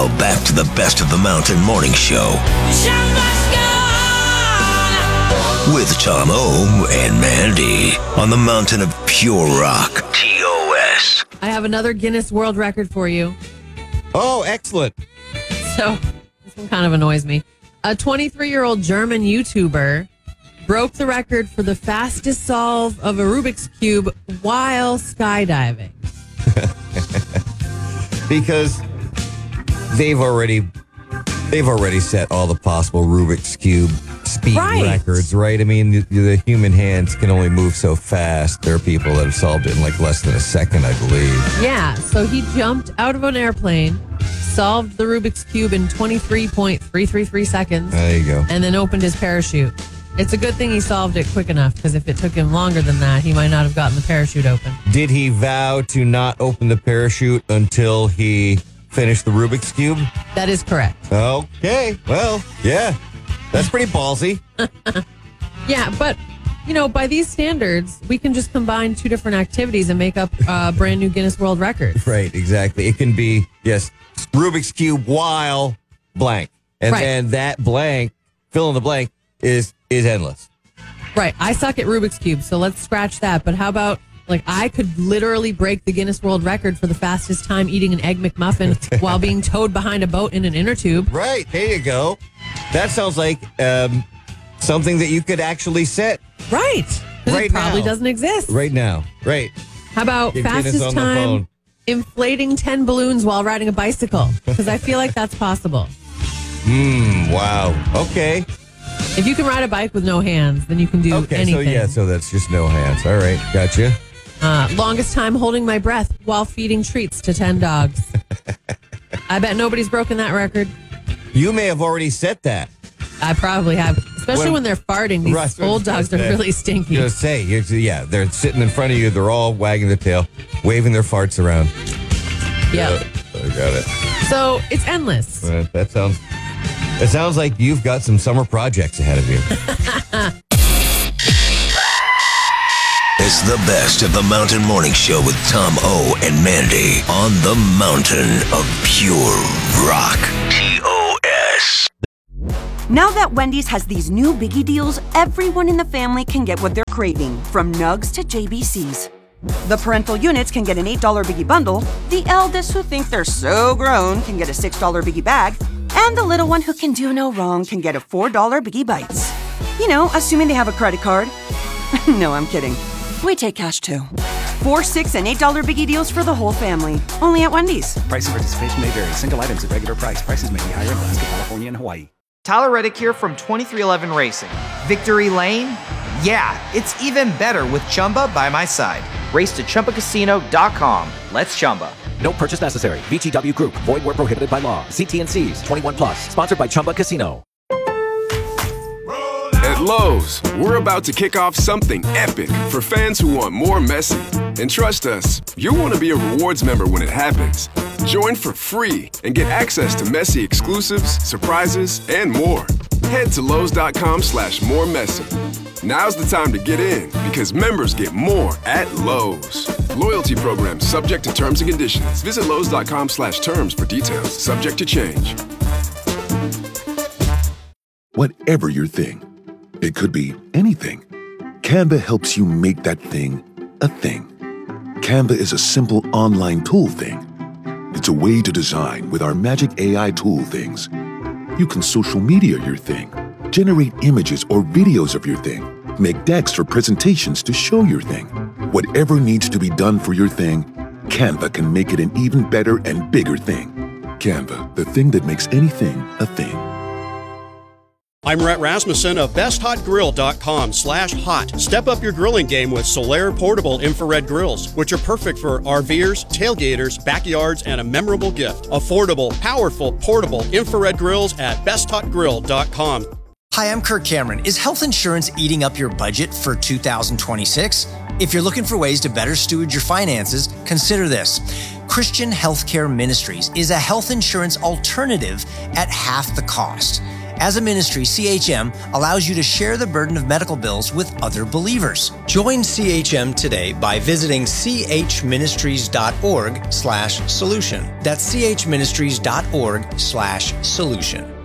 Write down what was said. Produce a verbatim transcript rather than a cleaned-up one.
Now back to the Best of the Mountain Morning Show. With Tom O and Mandy on the Mountain of Pure Rock. T O S. I have another Guinness World Record for you. Oh, excellent. So, this one kind of annoys me. A twenty-three-year-old German YouTuber broke the record for the fastest solve of a Rubik's Cube while skydiving. Because they've already they've already set all the possible Rubik's Cube speed Right. records, right? I mean, the, the human hands can only move so fast. There are people that have solved it in like less than a second, I believe. Yeah, so he jumped out of an airplane, solved the Rubik's Cube in twenty-three point three three three seconds, There you go. and then opened his parachute. It's a good thing he solved it quick enough, because if it took him longer than that, he might not have gotten the parachute open. Did he vow to not open the parachute until he finished the Rubik's Cube? That is correct. Okay. Well, yeah. That's pretty ballsy. Yeah, but, you know, by these standards, we can just combine two different activities and make up a brand new Guinness World Record. Right, exactly. It can be, yes, Rubik's Cube while blank. And Right. then that blank, fill in the blank, is is endless. Right. I suck at Rubik's Cube, so let's scratch that. But how about, like, I could literally break the Guinness World Record for the fastest time eating an Egg McMuffin while being towed behind a boat in an inner tube. Right, there you go. That sounds like um, something that you could actually set Right. Because Right it probably now. doesn't exist. right now. Right. How about Get Guinness fastest on the time phone. inflating ten balloons while riding a bicycle? Because I feel like that's possible. Hmm, wow. Okay. If you can ride a bike with no hands, then you can do Okay, anything. so yeah, so that's just no hands. All right, gotcha. Uh, longest time holding my breath while feeding treats to ten dogs. I bet nobody's broken that record. You may have already set that. I probably have, especially When- when, they're farting. These Right, old dogs are yeah. really stinky. Gonna say, you're, yeah, they're sitting in front of you. They're all wagging their tail, waving their farts around. Yep. I got it. So it's endless. Uh, that sounds. It sounds like you've got some summer projects ahead of you. It's the Best of the Mountain Morning Show with Tom O and Mandy on the Mountain of Pure Rock. T O S. Now that Wendy's has these new biggie deals, everyone in the family can get what they're craving, from nugs to J B Cs. The parental units can get an eight dollar biggie bundle, the eldest who think they're so grown can get a six dollar biggie bag, and the little one who can do no wrong can get a four dollar biggie bites. You know, assuming they have a credit card. No, I'm kidding. We take cash too. Four, six, and eight dollar biggie deals for the whole family. Only at Wendy's. Price and participation may vary. Single items at regular price. Prices may be higher in Alaska, California, and Hawaii. Tyler Reddick here from twenty-three eleven Racing. Victory Lane? Yeah, it's even better with Chumba by my side. Race to Chumba Casino dot com. Let's Chumba. No purchase necessary. V G W Group. Void where prohibited by law. See T and C's. twenty-one plus. Sponsored by Chumba Casino. At Lowe's, we're about to kick off something epic for fans who want more Messi. And trust us, you'll want to be a rewards member when it happens. Join for free and get access to Messi exclusives, surprises, and more. Head to Lowe's.com slash more Messi. Now's the time to get in because members get more at Lowe's. Loyalty program subject to terms and conditions. Visit Lowe's.com slash terms for details. Subject to change. Whatever your thing, it could be anything. Canva helps you make that thing a thing. Canva is a simple online tool thing. It's a way to design with our magic A I tool things. You can social media your thing, generate images or videos of your thing, make decks for presentations to show your thing. Whatever needs to be done for your thing, Canva can make it an even better and bigger thing. Canva, the thing that makes anything a thing. I'm Rhett Rasmussen of best hot grill dot com slash hot. Step up your grilling game with Solaire portable infrared grills, which are perfect for RVers, tailgaters, backyards, and a memorable gift. Affordable, powerful, portable infrared grills at best hot grill dot com. Hi, I'm Kirk Cameron. Is health insurance eating up your budget for two thousand twenty-six? If you're looking for ways to better steward your finances, consider this. Christian Healthcare Ministries is a health insurance alternative at half the cost. As a ministry, C H M allows you to share the burden of medical bills with other believers. Join C H M today by visiting chministries.org slash solution. That's chministries.org slash solution.